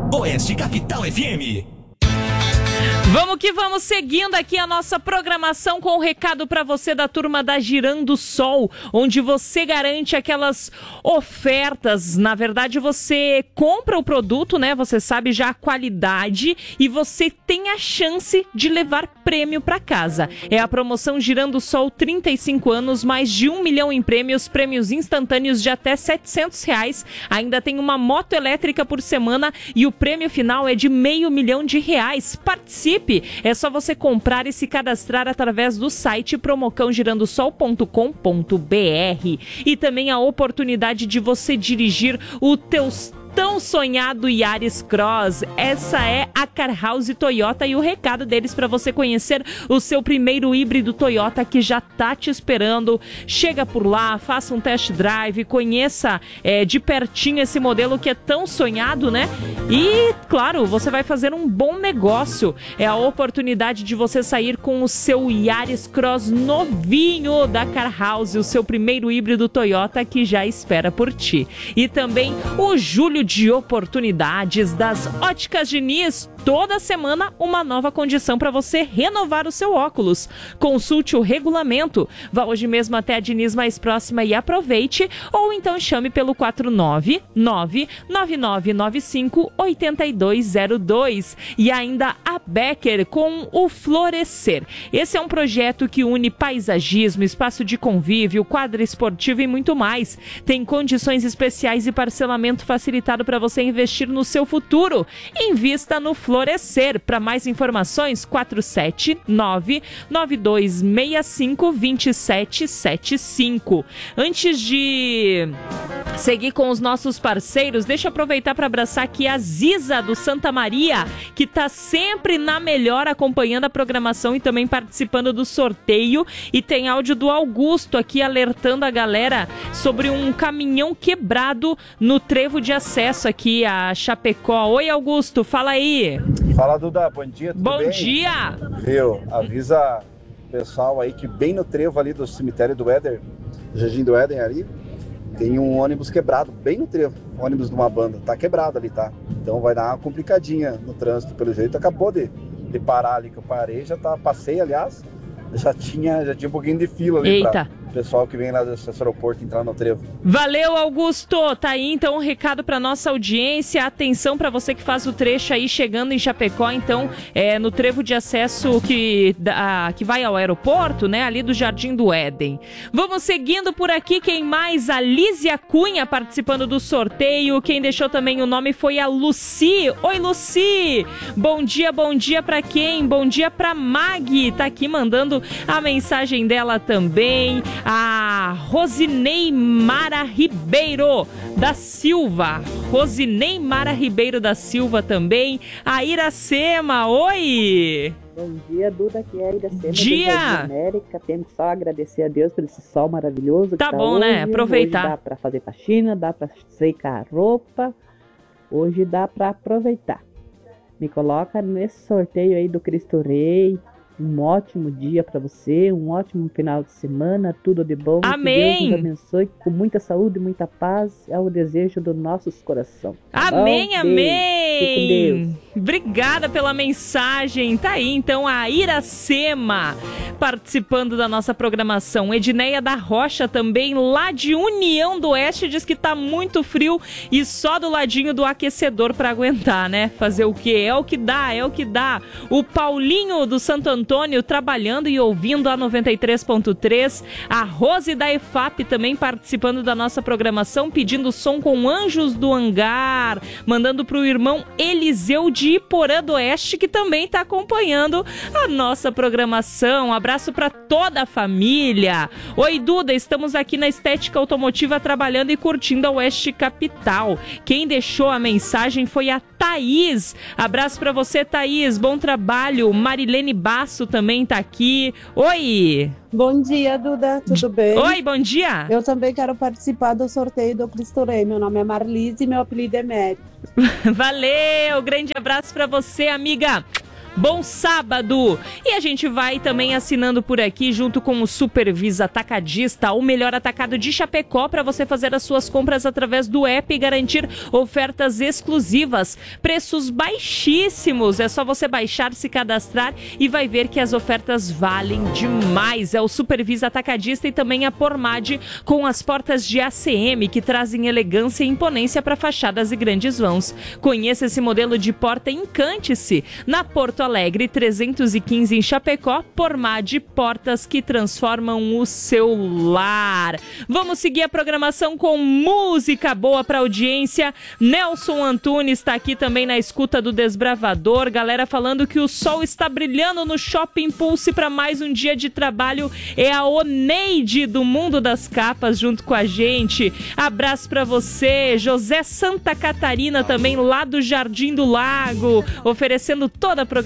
Oeste Capital FM. Vamos que vamos, seguindo aqui a nossa programação com um recado para você da turma da Girando Sol, onde você garante aquelas ofertas. Na verdade, você compra o produto, né? Você sabe já a qualidade e você tem a chance de levar prêmio para casa. É a promoção Girando Sol 35 anos, mais de 1 milhão em prêmios instantâneos de até R$700. Ainda tem uma moto elétrica por semana e o prêmio final é de R$500 mil. Participe! É só você comprar e se cadastrar através do site promocãogirandosol.com.br. E também a oportunidade de você dirigir o teu tão sonhado Yaris Cross. Essa é a Car House Toyota e o recado deles para você conhecer o seu primeiro híbrido Toyota que já tá te esperando. Chega por lá, faça um test drive, conheça de pertinho esse modelo que é tão sonhado, né? E, claro, você vai fazer um bom negócio. É a oportunidade de você sair com o seu Yaris Cross novinho da Car House, o seu primeiro híbrido Toyota que já espera por ti. E também o Julho de oportunidades das Óticas Diniz. Toda semana uma nova condição para você renovar o seu óculos. Consulte o regulamento. Vá hoje mesmo até a Diniz mais próxima e aproveite. Ou então chame pelo 499-9995-8202. E ainda a Becker com o Florescer. Esse é um projeto que une paisagismo, espaço de convívio, quadra esportiva e muito mais. Tem condições especiais e parcelamento facilitado para você investir no seu futuro. Invista no Florescer. Para mais informações, 479-9265-2775. Antes de seguir com os nossos parceiros, deixa eu aproveitar para abraçar aqui a Ziza do Santa Maria, que está sempre na melhor acompanhando a programação e também participando do sorteio. E tem áudio do Augusto aqui alertando a galera sobre um caminhão quebrado no trevo de acesso aqui a Chapecó. Oi, Augusto, fala aí. Fala, Duda, bom dia, tudo bem? Bom dia! Viu, avisa o pessoal aí que bem no trevo ali do cemitério do Éder, do Jardim do Éden ali, tem um ônibus quebrado, bem no trevo, ônibus de uma banda, tá quebrado ali, tá? Então vai dar uma complicadinha no trânsito, pelo jeito, acabou de parar ali, que eu parei, passei, aliás, já tinha um pouquinho de fila ali. Eita! Pra o pessoal que vem lá do aeroporto entrar no trevo. Valeu, Augusto! Tá aí então um recado pra nossa audiência. Atenção pra você que faz o trecho aí chegando em Chapecó, então no trevo de acesso que vai ao aeroporto, né? Ali do Jardim do Éden. Vamos seguindo por aqui, quem mais? A Lízia Cunha participando do sorteio. Quem deixou também o nome foi a Luci. Oi, Luci! Bom dia pra quem? Bom dia pra Mag, tá aqui mandando a mensagem dela também. A Rosinei Mara Ribeiro da Silva. Rosinei Mara Ribeiro da Silva também. A Iracema, oi! Bom dia, Duda, que é a Iracema. Dia! América. Temos só agradecer a Deus por esse sol maravilhoso. Tá bom, hoje, né? Aproveitar. Hoje dá pra fazer faxina, dá pra secar a roupa. Hoje dá pra aproveitar. Me coloca nesse sorteio aí do Cristo Rei. Um ótimo dia para você, um ótimo final de semana, tudo de bom. Amém. Que Deus nos abençoe com muita saúde e muita paz. É o desejo do nosso coração. Tá amém, bom? Amém. Fique com Deus. Obrigada pela mensagem. Tá aí, então, a Iracema participando da nossa programação. Edneia da Rocha também, lá de União do Oeste, diz que tá muito frio e só do ladinho do aquecedor para aguentar, né? Fazer o quê? É o que dá, é o que dá. O Paulinho do Santo Antônio trabalhando e ouvindo a 93.3. A Rose da EFAP também participando da nossa programação, pedindo som com Anjos do Hangar, mandando pro irmão Eliseu de Iporã do Oeste, que também tá acompanhando a nossa programação. Um abraço para toda a família. Oi, Duda, estamos aqui na Estética Automotiva trabalhando e curtindo a Oeste Capital. Quem deixou a mensagem foi a Thaís. Abraço para você, Thaís. Bom trabalho. Marilene Basso também tá aqui. Oi! Bom dia, Duda. Tudo bem? Oi, bom dia. Eu também quero participar do sorteio do Cristo Rei. Meu nome é Marlise e meu apelido é Mary. Valeu! Grande abraço para você, amiga. Bom sábado! E a gente vai também assinando por aqui, junto com o Supervisa Atacadista, o melhor atacado de Chapecó, para você fazer as suas compras através do app e garantir ofertas exclusivas. Preços baixíssimos. É só você baixar, se cadastrar e vai ver que as ofertas valem demais. É o Supervisa Atacadista e também a Pormad, com as portas de ACM, que trazem elegância e imponência para fachadas e grandes vãos. Conheça esse modelo de porta e encante-se. Na Porto Alegre 315 em Chapecó, Pormad, portas que transformam o seu lar. Vamos seguir a programação com música boa para audiência. Nelson Antunes está aqui também na escuta do Desbravador. Galera falando que o sol está brilhando no Shopping Pulse para mais um dia de trabalho. É a Oneide do Mundo das Capas junto com a gente. Abraço para você. José Santa Catarina também lá do Jardim do Lago, oferecendo toda a programação